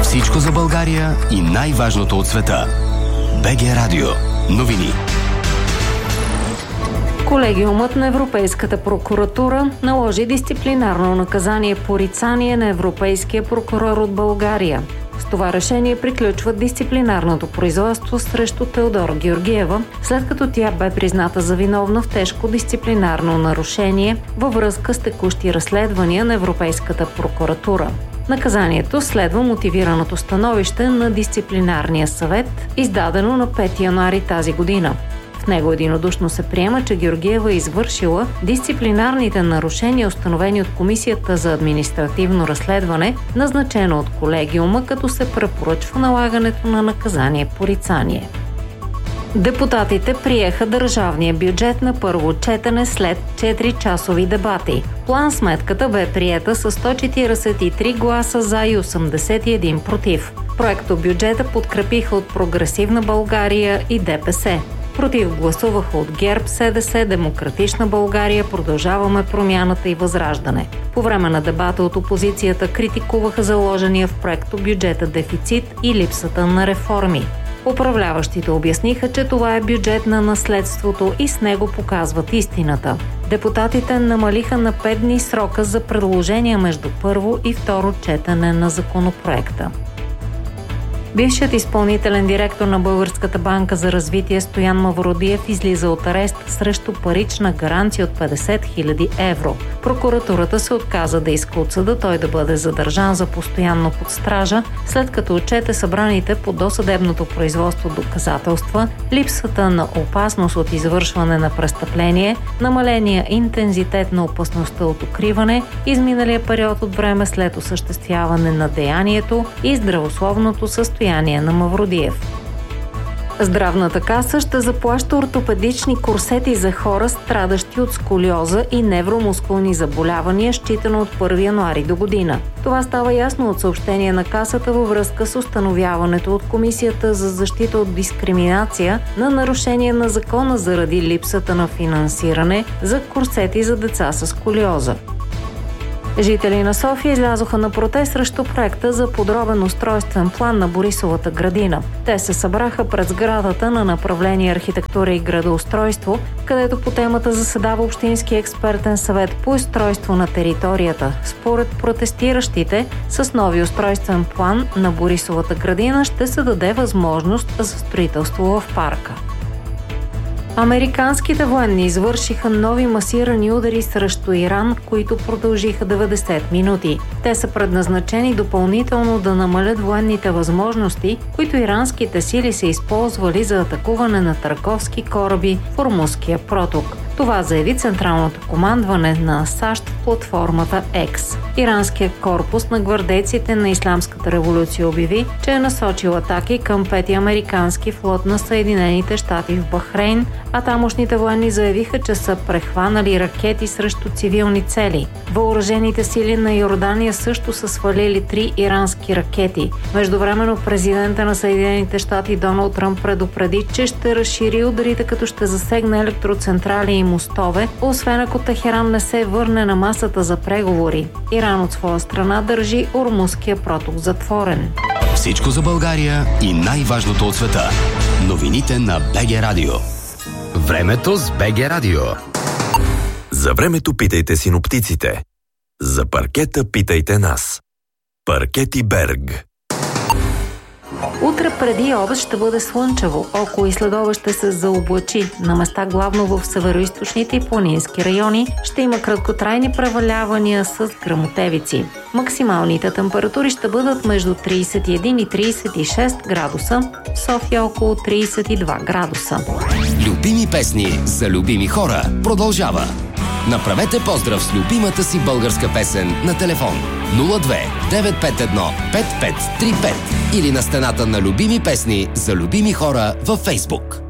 Всичко за България и най-важното от света. БГ Радио. Новини. Колегиумът на Европейската прокуратура наложи дисциплинарно наказание порицание на европейския прокурор от България. С това решение приключва дисциплинарното производство срещу Теодора Георгиева, след като тя бе призната за виновна в тежко дисциплинарно нарушение във връзка с текущи разследвания на Европейската прокуратура. Наказанието следва мотивираното становище на Дисциплинарния съвет, издадено на 5 януари тази година. В него единодушно се приема, че Георгиева е извършила дисциплинарните нарушения, установени от Комисията за административно разследване, назначено от колегиума, като се препоръчва налагането на наказание порицание. Депутатите приеха държавния бюджет на първо четене след 4-часови дебати. План-сметката бе приета с 143 гласа за и 81 против. Проектобюджета подкрепиха от Прогресивна България и ДПС. Против гласуваха от ГЕРБ, СДС, Демократична България, Продължаваме промяната и Възраждане. По време на дебата от опозицията критикуваха заложения в проектобюджета дефицит и липсата на реформи. Управляващите обясниха, че това е бюджет на наследството и с него показват истината. Депутатите намалиха на 5 дни срока за предложения между първо и второ четене на законопроекта. Бившият изпълнителен директор на Българската банка за развитие Стоян Мавродиев излиза от арест срещу парична гаранция от 50 000 евро. Прокуратурата се отказа да иска от съда той да бъде задържан за постоянно под стража, след като отчете събраните по досъдебното производство доказателства, липсата на опасност от извършване на престъпление, намаления интензитет на опасността от укриване, изминалия период от време след осъществяване на деянието и здравословното състояние на Мавродиев. Здравната каса ще заплаща ортопедични курсети за хора, страдащи от сколиоза и невромускулни заболявания, считано от 1 януари до година. Това става ясно от съобщение на касата във връзка с установяването от Комисията за защита от дискриминация на нарушение на закона заради липсата на финансиране за курсети за деца с сколиоза. Жители на София излязоха на протест срещу проекта за подробен устройствен план на Борисовата градина. Те се събраха пред сградата на направление архитектура и градоустройство, където по темата заседава Общински експертен съвет по устройство на територията. Според протестиращите, с нови устройствен план на Борисовата градина ще се даде възможност за строителство в парка. Американските военни извършиха нови масирани удари срещу Иран, които продължиха 90 минути. Те са предназначени допълнително да намалят военните възможности, които иранските сили са използвали за атакуване на търговски кораби в Ормузския проток. Това заяви Централното командване на САЩ в платформата X. Иранският корпус на гвардейците на Ислямската революция обяви, че е насочил атаки към 5-ти американски флот на Съединените щати в Бахрейн, а тамошните военни заявиха, че са прехванали ракети срещу цивилни цели. Въоръжените сили на Йордания също са свалили 3 ирански ракети. Междувременно президента на Съединените щати Доналд Тръмп предупреди, че ще разшири ударите, като ще засегне електроцентрали и мостове, освен ако Техеран не се върне на масата за преговори. Иран от своя страна държи Ормузския проток затворен. Всичко за България и най-важното от света. Новините на БГ Радио. Времето с БГ Радио. За времето питайте синоптиците. За паркета питайте нас. Паркети Берг. Утре преди обед ще бъде слънчево, около и следобед ще се заоблачи. На места главно в североизточните и планински райони ще има краткотрайни превалявания с гръмотевици. Максималните температури ще бъдат между 31 и 36 градуса, в София около 32 градуса. Любими песни за любими хора продължава. Направете поздрав с любимата си българска песен на телефон 02 951 5535 или на стената на любими песни за любими хора във Фейсбук.